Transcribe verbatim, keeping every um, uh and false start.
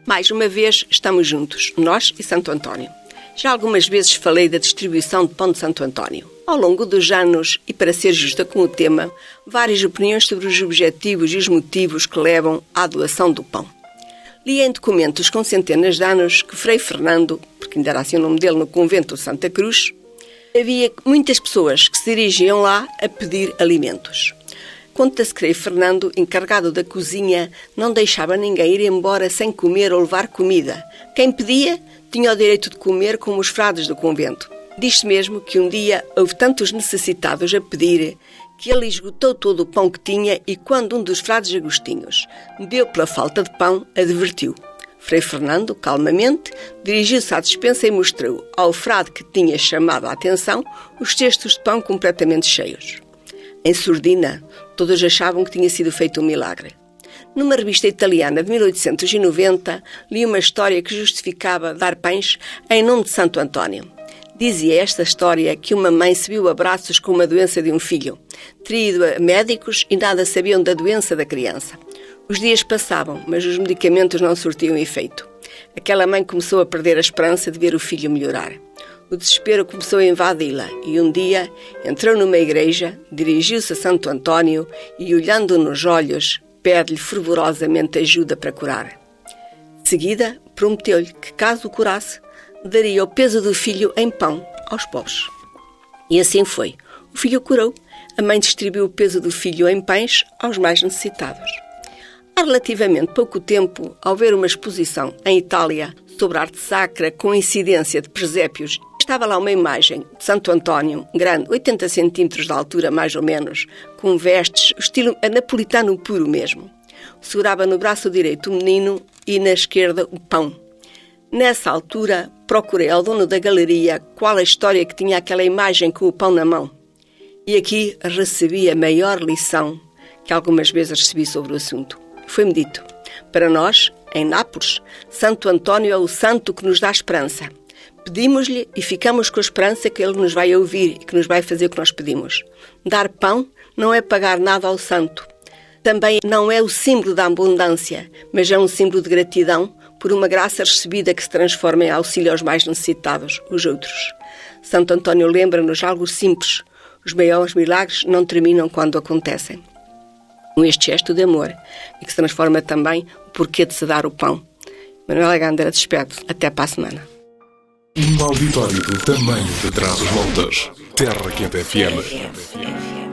Mais uma vez estamos juntos, nós e Santo António. Já algumas vezes falei da distribuição de pão de Santo António. Ao longo dos anos, e para ser justa com o tema, várias opiniões sobre os objetivos e os motivos que levam à doação do pão. Li em documentos com centenas de anos que Frei Fernando, porque ainda era assim o nome dele no convento de Santa Cruz, havia muitas pessoas que se dirigiam lá a pedir alimentos. Conta-se que Frei Fernando, encarregado da cozinha, não deixava ninguém ir embora sem comer ou levar comida. Quem pedia tinha o direito de comer como os frades do convento. Diz-se mesmo que um dia houve tantos necessitados a pedir que ele esgotou todo o pão que tinha e quando um dos frades agostinhos deu pela falta de pão, advertiu. Frei Fernando, calmamente, dirigiu-se à despensa e mostrou ao frade que tinha chamado a atenção os cestos de pão completamente cheios. Em surdina, todos achavam que tinha sido feito um milagre. Numa revista italiana de mil oitocentos e noventa, li uma história que justificava dar pães em nome de Santo António. Dizia esta história que uma mãe se viu a braços com uma doença de um filho. Teria ido a médicos e nada sabiam da doença da criança. Os dias passavam, mas os medicamentos não surtiam efeito. Aquela mãe começou a perder a esperança de ver o filho melhorar. O desespero começou a invadi-la e um dia entrou numa igreja, dirigiu-se a Santo António e, olhando nos olhos, pede-lhe fervorosamente ajuda para curar. De seguida, prometeu-lhe que, caso o curasse, daria o peso do filho em pão aos pobres. E assim foi. O filho curou. A mãe distribuiu o peso do filho em pães aos mais necessitados. Há relativamente pouco tempo, ao ver uma exposição em Itália sobre a arte sacra com incidência de presépios, estava lá uma imagem de Santo António, grande, oitenta centímetros de altura mais ou menos, com vestes, estilo napolitano puro mesmo. Segurava no braço direito o menino e na esquerda o pão. Nessa altura, procurei ao dono da galeria qual a história que tinha aquela imagem com o pão na mão. E aqui recebi a maior lição que algumas vezes recebi sobre o assunto. Foi-me dito, para nós, em Nápoles, Santo António é o santo que nos dá esperança. Pedimos-lhe e ficamos com a esperança que ele nos vai ouvir e que nos vai fazer o que nós pedimos. Dar pão não é pagar nada ao santo. Também não é o símbolo da abundância, mas é um símbolo de gratidão por uma graça recebida que se transforma em auxílio aos mais necessitados, os outros. Santo António lembra-nos algo simples. Os maiores milagres não terminam quando acontecem. Com este gesto de amor, e que se transforma também o porquê de se dar o pão. Manuela Gandara despede. Até para a semana. Um auditório do tamanho de Trás-os-Montes. Terra Quente F M.